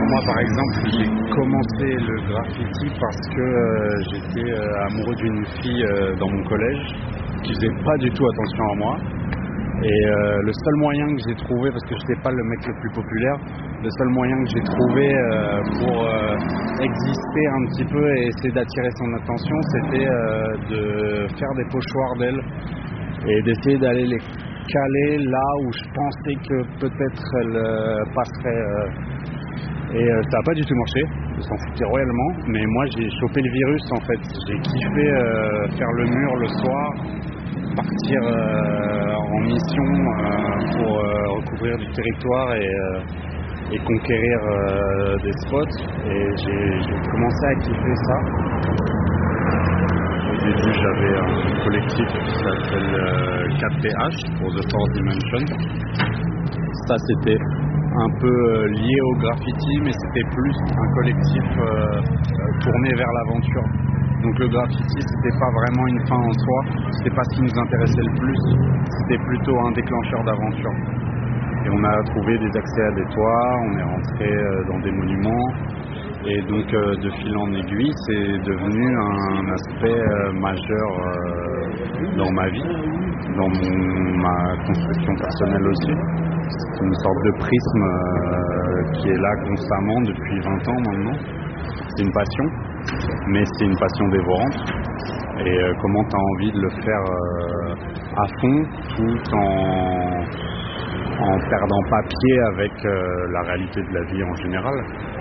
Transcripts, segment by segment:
Moi, par exemple, j'ai commencé le graffiti parce que j'étais amoureux d'une fille dans mon collège qui faisait pas du tout attention à moi. Et le seul moyen que j'ai trouvé, parce que je n'étais pas le mec le plus populaire, le seul moyen que j'ai trouvé pour exister un petit peu et essayer d'attirer son attention, c'était de faire des pochoirs d'elle et d'essayer d'aller les caler là où je pensais que peut-être elle passerait. Et ça n'a pas du tout marché, je s'en foutais royalement, mais moi j'ai chopé le virus en fait. J'ai kiffé faire le mur le soir, partir en mission pour recouvrir du territoire et conquérir des spots. Et j'ai commencé à kiffer ça. Au début, j'avais un collectif qui s'appelle 4PH pour The Fourth Dimension. Ça, c'était un peu lié au graffiti, mais c'était plus un collectif tourné vers l'aventure. Donc le graffiti, c'était pas vraiment une fin en soi, c'était pas ce qui nous intéressait le plus, c'était plutôt un déclencheur d'aventure. Et on a trouvé des accès à des toits, on est rentré dans des monuments, et donc de fil en aiguille, c'est devenu un aspect majeur dans ma vie, dans ma construction personnelle aussi. C'est une sorte de prisme qui est là constamment depuis 20 ans maintenant. C'est une passion, mais c'est une passion dévorante. Et comment tu as envie de le faire à fond tout en perdant pas pied avec la réalité de la vie en général.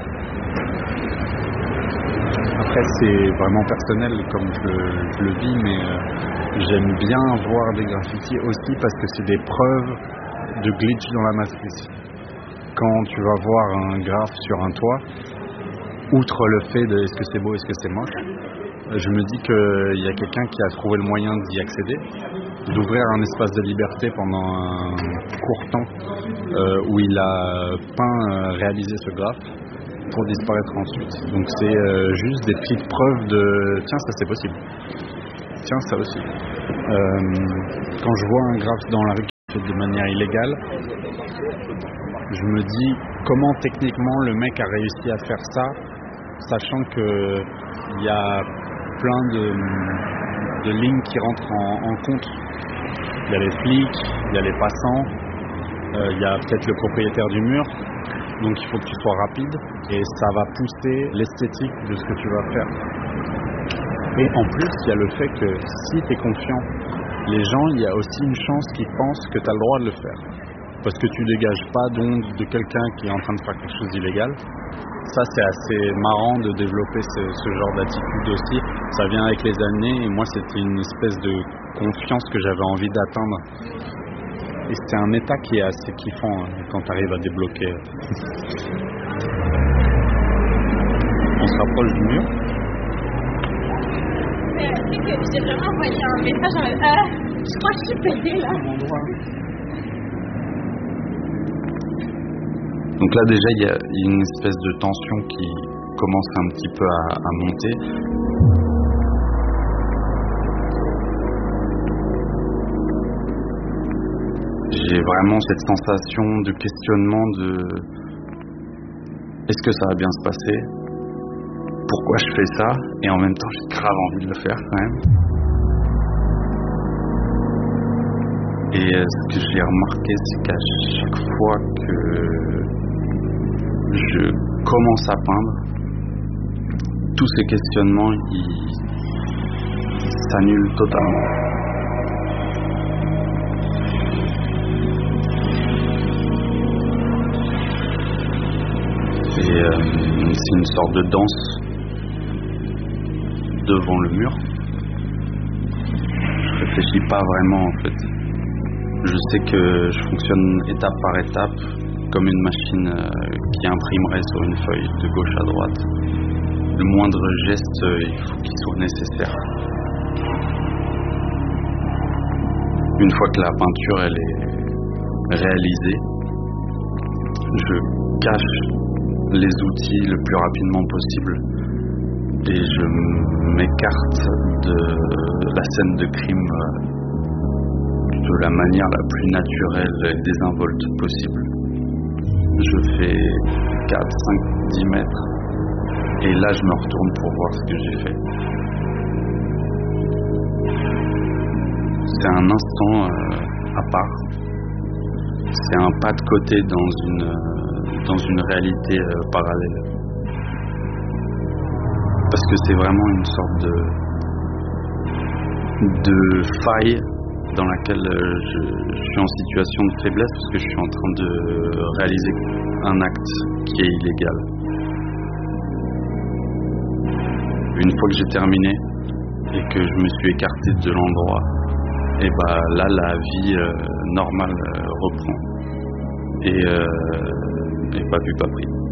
Après, c'est vraiment personnel comme je le vis, mais j'aime bien voir des graffitis aussi parce que c'est des preuves de glitch dans la matrice. Quand tu vas voir un graphe sur un toit, outre le fait de est-ce que c'est beau, est-ce que c'est moche, je me dis qu'il y a quelqu'un qui a trouvé le moyen d'y accéder, d'ouvrir un espace de liberté pendant un court temps où il a réalisé ce graphe pour disparaître ensuite. Donc c'est juste des petites preuves de tiens, ça c'est possible. Tiens, ça aussi. Quand je vois un graphe dans la rue qui est fait de manière illégale, je me dis comment techniquement le mec a réussi à faire ça, sachant que il y a plein de lignes qui rentrent en compte. Il y a les flics, il y a les passants, il y a peut-être le propriétaire du mur. Donc il faut que tu sois rapide et ça va pousser l'esthétique de ce que tu vas faire. Et en plus, il y a le fait que si tu es confiant, les gens, il y a aussi une chance qu'ils pensent que tu as le droit de le faire. Parce que tu dégages pas d'onde de quelqu'un qui est en train de faire quelque chose d'illégal. Ça, c'est assez marrant de développer ce genre d'attitude aussi. Ça vient avec les années et moi, c'était une espèce de confiance que j'avais envie d'atteindre. Et c'est un état qui est assez kiffant quand tu arrives à débloquer. On se rapproche du mur. C'est que j'ai vraiment envoyé un message je crois que je suis payée là. Donc là déjà il y a une espèce de tension qui commence un petit peu à monter. J'ai vraiment cette sensation de questionnement de est-ce que ça va bien se passer? Pourquoi je fais ça? Et en même temps j'ai grave envie de le faire quand même. Et ce que j'ai remarqué, c'est qu'à chaque fois que je commence à peindre, tous ces questionnements, ils s'annulent totalement. Et c'est une sorte de danse devant le mur. Je réfléchis pas vraiment en fait. Je sais que je fonctionne étape par étape, comme une machine qui imprimerait sur une feuille de gauche à droite. Le moindre geste, il faut qu'il soit nécessaire. Une fois que la peinture elle est réalisée, je cache les outils le plus rapidement possible et je m'écarte de la scène de crime de la manière la plus naturelle et désinvolte possible. je fais 4, 5, 10 mètres, et là je me retourne pour voir ce que j'ai fait. C'est un instant à part. C'est un pas de côté dans une réalité parallèle. Parce que c'est vraiment une sorte de faille dans laquelle je suis en situation de faiblesse parce que je suis en train de réaliser un acte qui est illégal. Une fois que j'ai terminé et que je me suis écarté de l'endroit, et bah là la vie normale reprend et pas vu pas pris.